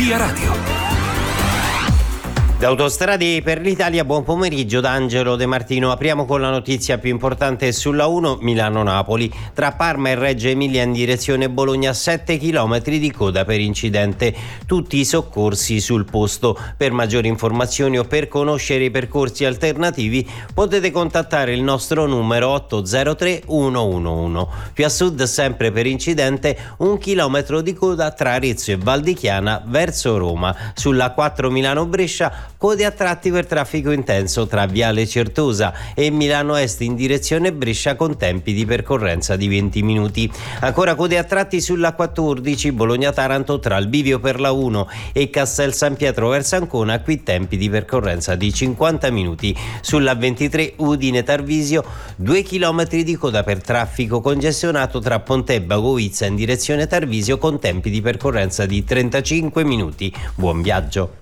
Via Radio. Da Autostrade per l'Italia, buon pomeriggio da Angelo De Martino. Apriamo con la notizia più importante sulla 1 Milano-Napoli. Tra Parma e Reggio Emilia in direzione Bologna 7 km di coda per incidente. Tutti i soccorsi sul posto. Per maggiori informazioni o per conoscere i percorsi alternativi potete contattare il nostro numero 803 111. Più a sud, sempre per incidente, 1 chilometro di coda tra Arezzo e Val di Chiana verso Roma. Sulla 4 Milano-Brescia code a tratti per traffico intenso tra Viale Certosa e Milano Est in direzione Brescia con tempi di percorrenza di 20 minuti. Ancora code a tratti sulla 14 Bologna-Taranto tra il bivio per la 1 e Castel San Pietro verso Ancona, qui tempi di percorrenza di 50 minuti. Sulla 23 Udine-Tarvisio 2 km di coda per traffico congestionato tra Pontebba Govizza in direzione Tarvisio con tempi di percorrenza di 35 minuti. Buon viaggio.